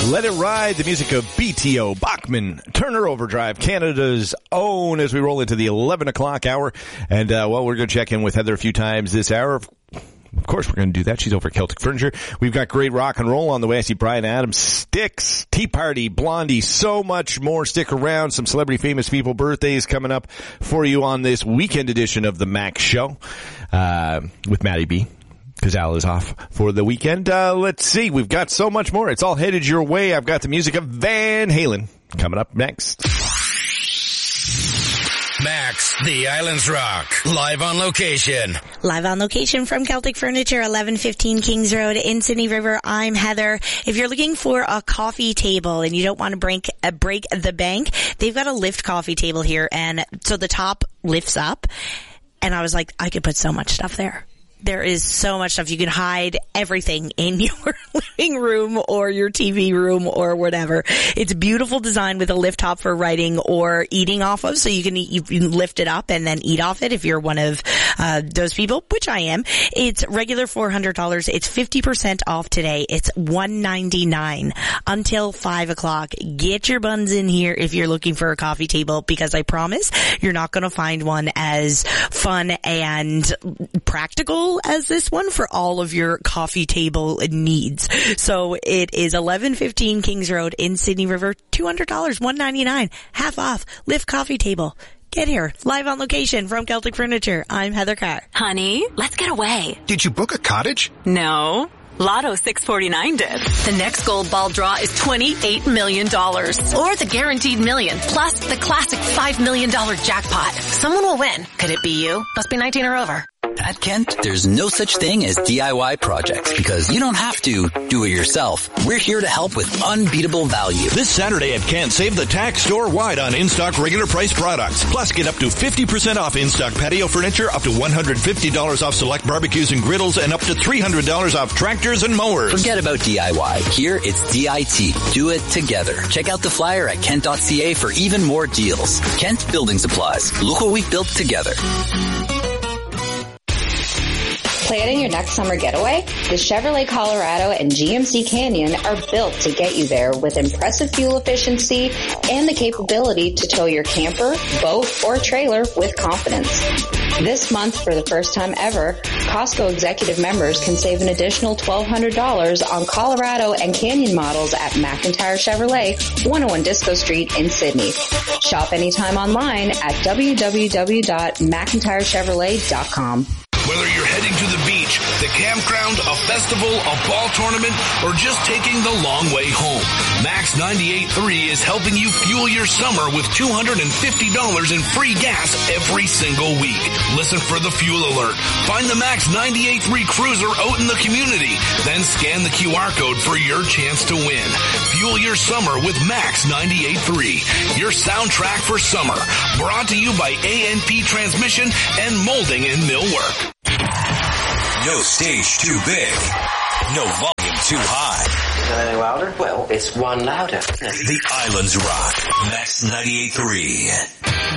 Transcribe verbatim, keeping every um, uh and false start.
Let It Ride, the music of B T O, Bachman, Turner Overdrive, Canada's own, as we roll into the eleven o'clock hour. And, uh, well, we're going to check in with Heather a few times this hour. Of course, we're going to do that. She's over at Celtic Furniture. We've got great rock and roll on the way. I see Brian Adams, Styx, Tea Party, Blondie, so much more. Stick around. Some celebrity famous people birthdays coming up for you on this weekend edition of the Max Show, uh, with Maddie B. Because Al is off for the weekend. Uh, let's see. We've got so much more. It's all headed your way. I've got the music of Van Halen coming up next. Max, the Islands Rock, live on location. Live on location from Celtic Furniture, eleven fifteen Kings Road in Sydney River. I'm Heather. If you're looking for a coffee table and you don't want to break, uh, break the bank, they've got a lift coffee table here. And so the top lifts up. And I was like, I could put so much stuff there. There is so much stuff. You can hide everything in your living room or your T V room or whatever. It's a beautiful design with a lift top for writing or eating off of. So you can, you can lift it up and then eat off it if you're one of uh those people, which I am. It's regular four hundred dollars. It's fifty percent off today. It's one ninety-nine until five o'clock. Get your buns in here if you're looking for a coffee table, because I promise you're not going to find one as fun and practical as this one for all of your coffee table needs. So it is eleven fifteen Kings Road in Sydney River, two hundred dollars, one ninety-nine, half off, lift coffee table. Get here, live on location from Celtic Furniture. I'm Heather Carr. Honey, let's get away. Did you book a cottage? No. Lotto six forty-nine did. The next gold ball draw is twenty-eight million dollars. Or the guaranteed million, plus the classic five million dollars jackpot. Someone will win. Could it be you? Must be nineteen or over. At Kent, there's no such thing as D I Y projects because you don't have to do it yourself. We're here to help with unbeatable value. This Saturday at Kent, save the tax store-wide on in-stock regular price products. Plus, get up to fifty percent off in-stock patio furniture, up to one hundred fifty dollars off select barbecues and griddles, and up to three hundred dollars off tractors and mowers. Forget about D I Y. Here, it's D I T. Do it together. Check out the flyer at kent dot c a for even more deals. Kent Building Supplies. Look what we've built together. Planning your next summer getaway? The Chevrolet Colorado and G M C Canyon are built to get you there with impressive fuel efficiency and the capability to tow your camper, boat, or trailer with confidence. This month, for the first time ever, Costco executive members can save an additional twelve hundred dollars on Colorado and Canyon models at McIntyre Chevrolet, one oh one Disco Street in Sydney. Shop anytime online at w w w dot mcintyre chevrolet dot com. Whether you're heading to the beach, the campground, a festival, a ball tournament, or just taking the long way home, Max ninety-eight point three is helping you fuel your summer with two hundred fifty dollars in free gas every single week. Listen for the fuel alert. Find the Max ninety-eight point three cruiser out in the community. Then scan the Q R code for your chance to win. Fuel your summer with Max ninety-eight point three. Your soundtrack for summer. Brought to you by A N P Transmission and Molding and Millwork. No stage too big. No volume too high. Is that any louder? Well, it's one louder. The Islands Rock. Max ninety-eight point three.